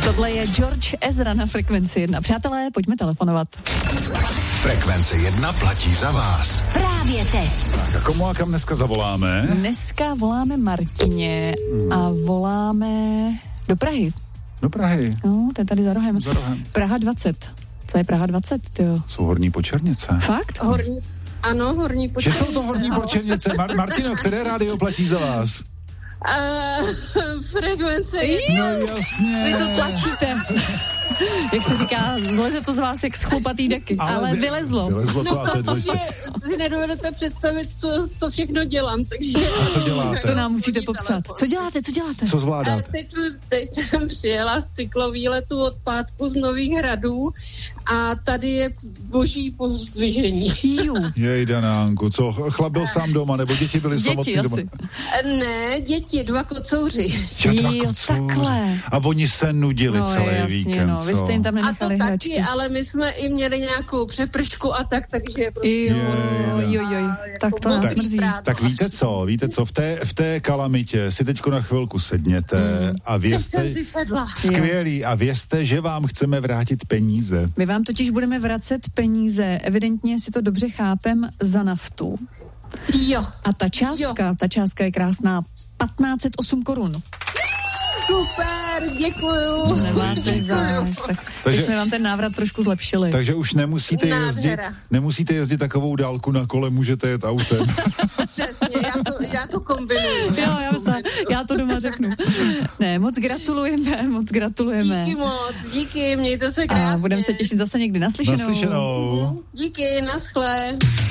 Tohle je George Ezra na Frekvenci 1. Přátelé, pojďme telefonovat. Frekvence 1 platí za vás. Právě teď. Tak a komu a kam dneska zavoláme? Dneska voláme Martině a voláme do Prahy. Do Prahy. No, to je tady za rohem. Za rohem. Praha 20. Co je Praha 20, tyjo? Jsou Horní Počernice. Fakt? Ano, Horní Že Počernice. jsou to Horní Počernice. Martino, které rádio platí za vás? Frekvence. No jasně. Vy to tlačíte. Jak se říká, zleze to z vás jak z chlupatý deky. Ale vylezlo. Vylezlo to a to je protože si nedovedete představit, co všechno dělám, takže... A co děláte? To nám musíte popsat. Co děláte? Co zvládáte? Teď jsem přijela z cyklovýletu od pátku z Nových Hradů a tady je boží pozdvižení. Jej, Danánku, co, chlap byl sám doma, nebo děti byly samotný doma? Ne, děti, 2 kocouři. Jo, takhle. A oni se nudili No, celý jasně, víkend, no. Vy jste jim tam A to nenechali hračky. taky, ale my jsme i měli nějakou přepršku a tak, takže prostě... Jo. Tak to nás mrzí. Tak víte co, v té kalamitě si teďko na chvilku sedněte a vězte... Teď jsem si sedla. Skvělý a vězte, že vám chceme vrátit peníze. My vám totiž budeme vracet peníze, evidentně si to dobře chápem, za naftu. Jo. A ta částka je krásná, 1508 korun. Super, děkuju. Nemáte zač. Takže jsme vám ten návrat trošku zlepšili. Takže už nemusíte jezdit takovou dálku na kole, můžete jet autem. Přesně, já to kombinuju. Jo, já to doma řeknu. Ne, moc gratulujeme. Díky moc, díky, mějte se krásně. A budeme se těšit zase někdy. Naslyšenou. Naslyšenou. Díky, naschle.